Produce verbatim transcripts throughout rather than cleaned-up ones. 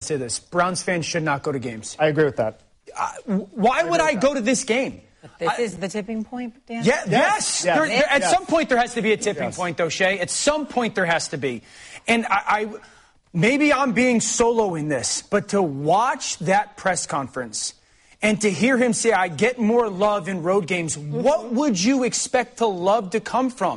say this. Browns fans should not go to games. I agree with that. Uh, why would I go to this game? But this I, is the tipping point, Dan? Yeah, yes. yes. yes. There, there, at yes. some point, there has to be a tipping yes. point, though, Shay. At some point, there has to be. And I, I maybe I'm being solo in this, but to watch that press conference and to hear him say, I get more love in road games, what would you expect the love to come from?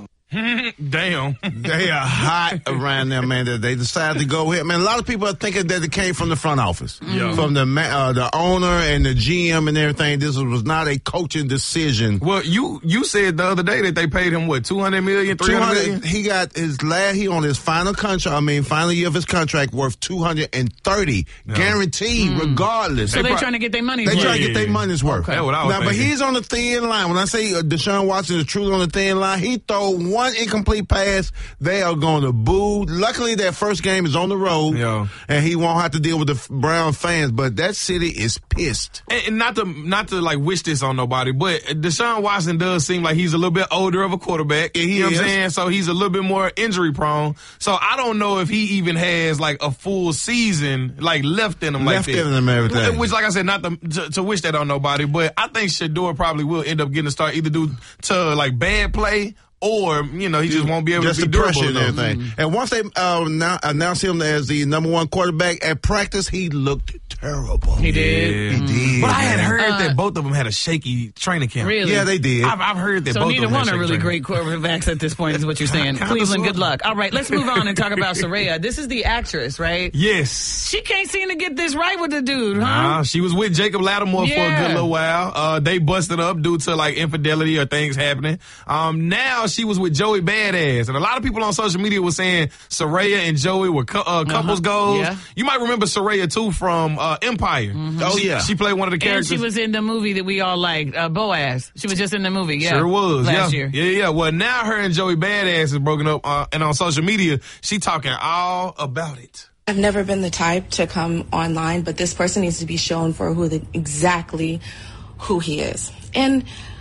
Damn. They are hot around there, man, that they decided to go here. Man, a lot of people are thinking that it came from the front office. Yeah. From the uh, the owner and the G M and everything. This was not a coaching decision. Well, you you said the other day that they paid him, what, two hundred million dollars, three hundred million dollars? He got his last, he on his final contract, I mean, final year of his contract worth two hundred thirty, yeah. guaranteed, mm. regardless. So they they're pro- trying to get their money's They worth. trying to get their money's worth. Okay. That's what I was now, thinking. but he's on the thin line. When I say uh, Deshaun Watson is truly on the thin line, he throw one incomplete pass, they are going to boo. Luckily, their first game is on the road, yeah. and he won't have to deal with the Brown fans, but that city is pissed. And, and not to not to like wish this on nobody, but Deshaun Watson does seem like he's a little bit older of a quarterback. Yeah, he you know is. what I'm saying? So he's a little bit more injury prone. So I don't know if he even has like a full season like left in him Left like that. in him everything. Which, like I said, not to, to, to wish that on nobody, but I think Shedeur probably will end up getting a start either due to like bad play or, you know, he just won't be able just to be the pressure durable and everything. Mm-hmm. And once they uh, now, announced him as the number one quarterback at practice, he looked terrible. He did. Yeah. He did. But I had heard Uh, that both of them had a shaky training camp. Really? Yeah, they did. I've, I've heard that So both neither of them one had are shaky really training. great quarterbacks at this point, is what you're saying. Kinda Cleveland, sorta. good luck. All right, let's move on and talk about Soraya. This is the actress, right? Yes. She can't seem to get this right with the dude, huh? Nah, she was with Jacob Lattimore for a Yeah. good little while. Uh, they busted up due to like infidelity or things happening. Um, now she was with Joey Badass, and a lot of people on social media were saying Soraya and Joey were cu- uh, couples Uh-huh. goals. Yeah. You might remember Soraya too from uh, Empire. Oh, She- yeah. she played one of the And characters. she was in the movie that we all liked, uh, Boaz. She was just in the movie, yeah. Sure was. Last yeah. year. Yeah, yeah. Well, now her and Joey Badass is broken up, uh, and on social media, she talking all about it. I've never been the type to come online, but this person needs to be shown for who the, exactly who he is. And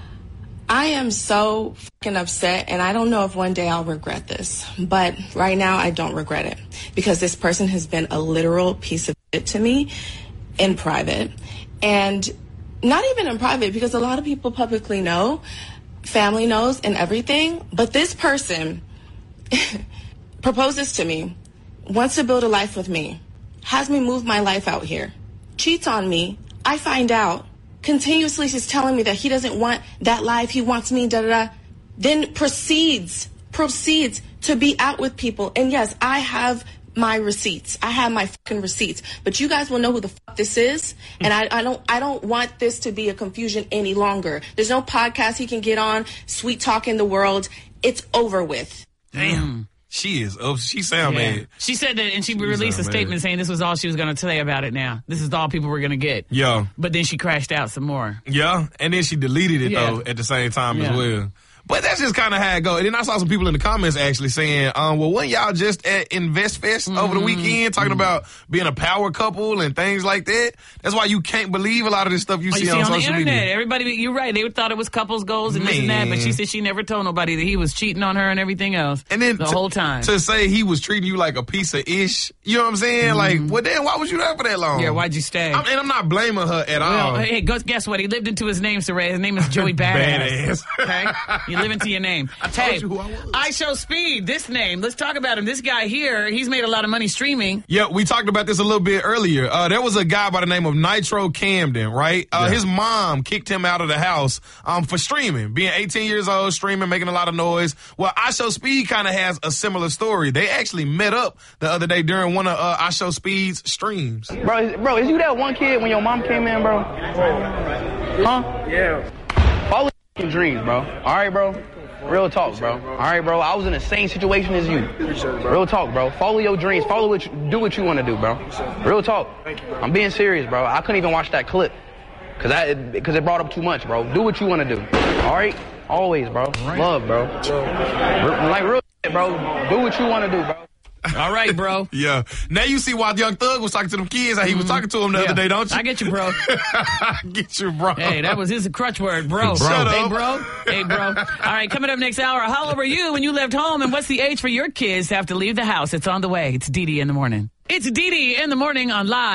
I am so fucking upset, and I don't know if one day I'll regret this, but right now I don't regret it because this person has been a literal piece of shit to me in private, and not even in private because a lot of people publicly know, family knows and everything, but this person proposes to me, wants to build a life with me, has me move my life out here, cheats on me, I find out, continuously he's telling me that he doesn't want that life, he wants me, da da da, then proceeds, proceeds to be out with people. And yes, I have my receipts. I have my fucking receipts. But you guys will know who the fuck this is. And I, I don't I don't want this to be a confusion any longer. There's no podcast he can get on, sweet talk in the world. It's over with. Damn. She is up. She sound Yeah. mad. She said that, and she released a sound statement mad. saying this was all she was going to say about it now. This is all people were going to get. Yeah. But then she crashed out some more. Yeah, and then she deleted it, Yeah. though, at the same time Yeah. as well. But that's just kind of how it goes. And then I saw some people in the comments actually saying, um, well, wasn't y'all just at Invest Fest Mm-hmm. over the weekend talking about being a power couple and things like that? That's why you can't believe a lot of this stuff you, Oh, see, you see on, on the social internet, media. everybody, you're right. They thought it was couples goals and this and that, but Man. she said she never told nobody that he was cheating on her and everything else. And then the to, whole time. to say he was treating you like a piece of ish, you know what I'm saying? Like, well, then why was you there for that long? Yeah, why'd you stay? I'm, and I'm not blaming her at Well, all. hey, guess guess what? He lived into his name, Saray. His name is Joey Badass. Okay? You live into your name. I told hey, you who I was. I Show Speed, this name. Let's talk about him. This guy here, he's made a lot of money streaming. Yeah, we talked about this a little bit earlier. Uh, there was a guy by the name of Nitro Camden, right? Uh, Yeah. His mom kicked him out of the house um, for streaming, being eighteen years old, streaming, making a lot of noise. Well, I Show Speed kind of has a similar story. They actually met up the other day during one of uh, I Show Speed's streams. Bro, is, bro, is you that one kid when your mom came in, bro? Huh? Yeah. Follow your dreams, bro. All right, bro? Real talk, bro. All right, bro? I was in the same situation as you. Real talk, bro. Follow your dreams. Follow what you, do what you want to do, bro. Real talk. I'm being serious, bro. I couldn't even watch that clip because I because it brought up too much, bro. Do what you want to do. All right? Always, bro. Love, bro. Re- Like, real shit, bro. Do what you want to do, bro. All right, bro. Yeah. Now you see why Young Thug was talking to them kids, how he was talking to them the Yeah. other day, don't you? I get you, bro. Get you, bro. Hey, that was his crutch word, bro. Bro. Shut Hey, up. bro. Hey, bro. All right, coming up next hour, how old were you when you left home, and what's the age for your kids to have to leave the house? It's on the way. It's Dee Dee in the morning. It's Dee Dee in the morning on Live.